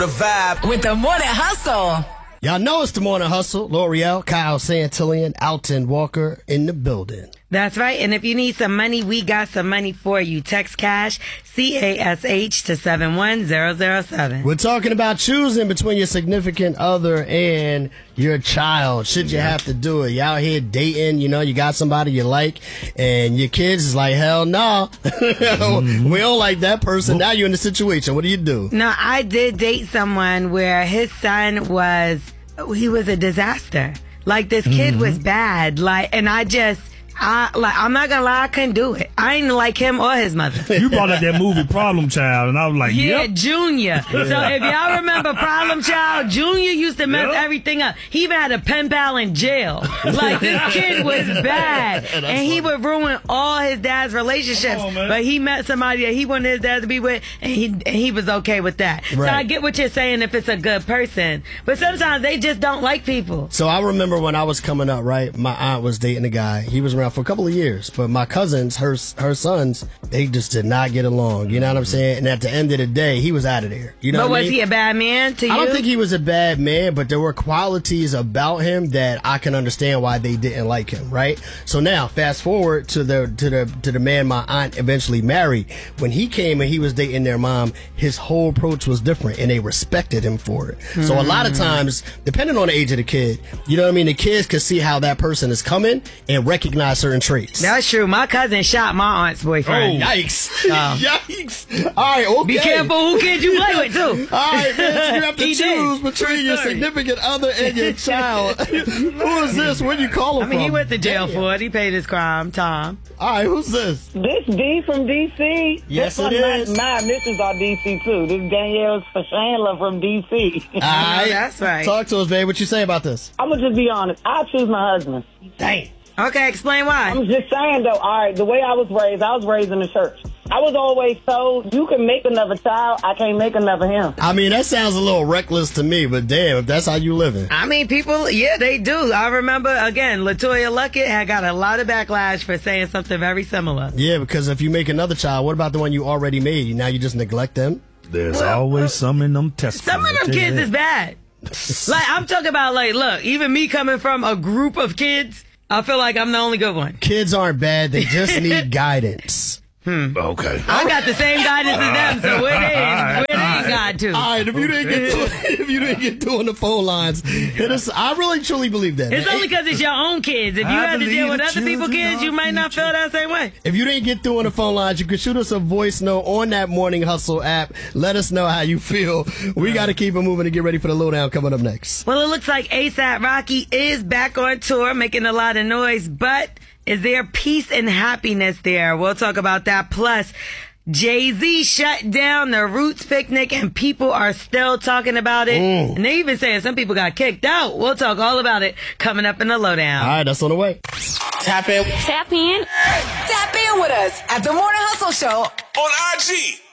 The vibe with the Morning Hustle. Y'all know it's the Morning Hustle. L'Oreal, Kyle Santillian, Alton Walker in the building. That's right. And if you need some money, we got some money for you. Text cash, CASH to 71007. We're talking about choosing between your significant other and your child. Should you have to do it? You out here dating, you got somebody you like, and your kids is like, hell no. We don't like that person. Now you're in the situation. What do you do? No, I did date someone where his son was a disaster. Like, this kid was bad. I'm not gonna lie, I couldn't do it. I didn't like him or his mother. You brought up that movie Problem Child, and I was like, yeah, yep. Junior. So if y'all remember Problem Child, Junior used to mess everything up. He even had a pen pal in jail. Like, this kid was bad. And he would ruin all his dad's relationships. But he met somebody that he wanted his dad to be with, and he was okay with that. Right. So I get what you're saying if it's a good person. But sometimes they just don't like people. So I remember when I was coming up, right, my aunt was dating a guy. He was around for a couple of years, but my cousins, her sons, they just did not get along. You know what I'm saying? And at the end of the day, he was out of there. You know but what I was mean? he a bad man to you? I don't think he was a bad man, but there were qualities about him that I can understand why they didn't like him, right? So now, fast forward to the man my aunt eventually married. When he came and he was dating their mom, his whole approach was different, and they respected him for it. So a lot of times, depending on the age of the kid, you know what I mean, the kids could see how that person is coming and recognize certain traits. That's true. My cousin shot my aunt's boyfriend. Oh, yikes. Yikes. All right, okay. Be careful who kid you play with, too. All right, man, so you have to choose between your significant other and your child. Who is this? Where do you call him from? He went to jail for it. He paid his crime. Tom. All right, who's this? This D from D.C. Yes, it is. My missus are D.C. too. This is Danielle Chandler from D.C. All right. That's right. Talk to us, babe. What you say about this? I'm going to just be honest. I choose my husband. Dang. Okay, explain why. I'm just saying, though, all right, the way I was raised in the church. I was always told, you can make another child, I can't make another him. I mean, that sounds a little reckless to me, but damn, if that's how you living. I mean, people, yeah, they do. I remember, again, LaToya Luckett had got a lot of backlash for saying something very similar. Yeah, because if you make another child, what about the one you already made? Now you just neglect them? There's always some in them testicles. Some of them kids is bad. Like, I'm talking about, like, look, even me coming from a group of kids, I feel like I'm the only good one. Kids aren't bad. They just need guidance. Okay. I got the same guidance as them, so where they got to. All right, if you didn't get doing the phone lines, hit us. I really truly believe that. It's only because it's your own kids. If you had to deal with other people's kids, you might not feel that same way. If you didn't get through on the phone lines, you can shoot us a voice note on that Morning Hustle app. Let us know how you feel. We got to keep it moving to get ready for the lowdown coming up next. Well, it looks like A$AP Rocky is back on tour, making a lot of noise, but is there peace and happiness there? We'll talk about that. Plus, Jay-Z shut down the Roots picnic, and people are still talking about it. And they even saying some people got kicked out. We'll talk all about it coming up in the lowdown. All right, that's on the way. Tap in. Tap in. Tap in with us at the Morning Hustle Show on IG.